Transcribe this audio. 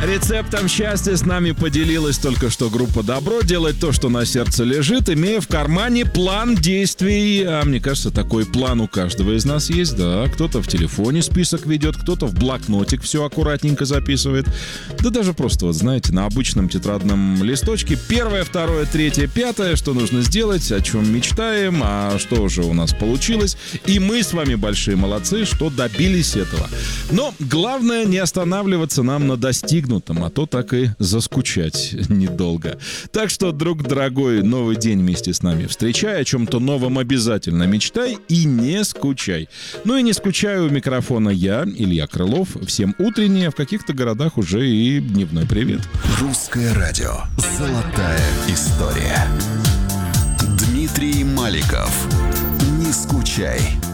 Рецептом счастья с нами поделилась только что группа «Добро». Делать то, что на сердце лежит, имея в кармане план действий. А мне кажется, такой план у каждого из нас есть, да. Кто-то в телефоне список ведет, кто-то в блокнотик все аккуратненько записывает. Да даже просто, вот знаете, на обычном тетрадном листочке первое, второе, третье, пятое, что нужно сделать, о чем мечтаем, а что уже у нас получилось. И мы с вами большие молодцы, что добились этого. Но главное не останавливаться нам на достигнутом, а то так и заскучать недолго. Так что, друг дорогой, новый день вместе с нами встречай, о чем-то новом обязательно мечтай и не скучай. Ну и не скучаю, у микрофона я, Илья Крылов. Всем утреннее, в каких-то городах уже и дневной привет. Русское радио. Золотая история. Дмитрий Маликов. Не скучай.